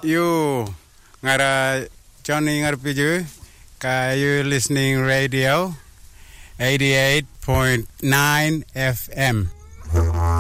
You ngara Johnny ngarpiju kayu listening radio 88.9 FM.